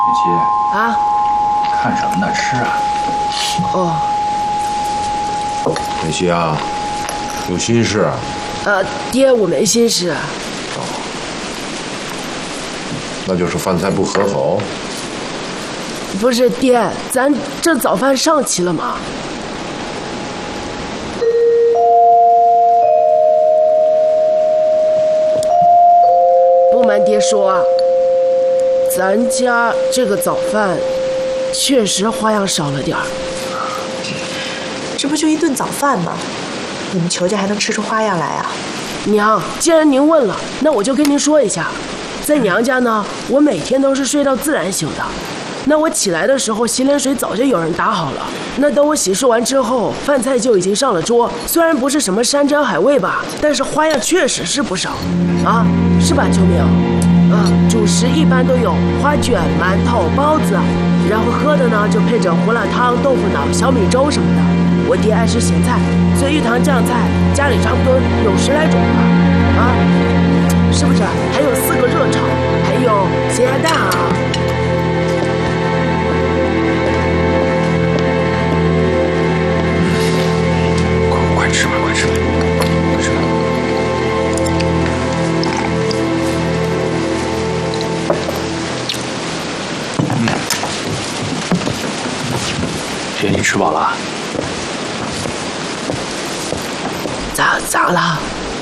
美琪啊， 看什么呢？吃啊！ 哦， 美琪啊，有心事？ 爹，我没心事。 那就是饭菜不合口。 不是爹，咱这早饭上齐了吗？不瞒爹说啊，咱家这个早饭确实花样少了点儿。 这不就一顿早饭吗？你们裘家还能吃出花样来啊？ 娘，既然您问了，那我就跟您说一下，在娘家呢，我每天都是睡到自然醒的。那我起来的时候，洗脸水早就有人打好了。那等我洗漱完之后，饭菜就已经上了桌。虽然不是什么山珍海味吧，但是花样确实是不少，啊，是吧，秋明？啊，主食一般都有花卷、馒头、包子，然后喝的呢就配着胡辣汤、豆腐脑、小米粥什么的。我爹爱吃咸菜，所以一堂酱菜家里差不多有10来种吧，啊，是不是？还有4个热炒，还有咸鸭蛋啊。 快吃吧，快吃吧，快吃吧。爹，你吃饱了？ 咋了？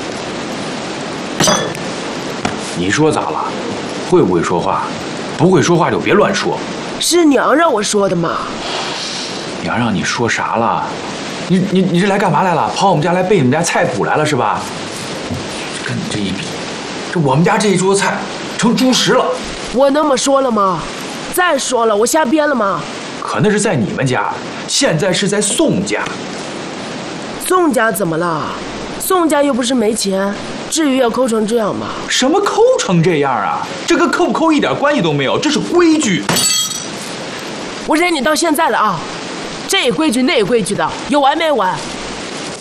你说咋了？会不会说话？不会说话就别乱说。 是娘让我说的嘛。 娘让你说啥了？你这来干嘛来了？跑我们家来背你们家菜谱来了是吧？跟你这一比，这我们家这一桌菜成猪食了。 我那么说了吗？再说了，我瞎编了吗？ 可那是在你们家，现在是在宋家。 宋家怎么了？宋家又不是没钱，至于要抠成这样吗？ 什么抠成这样啊？这跟抠不抠一点关系都没有，这是规矩。 我忍你到现在了啊，这也规矩那也规矩的，有完没完？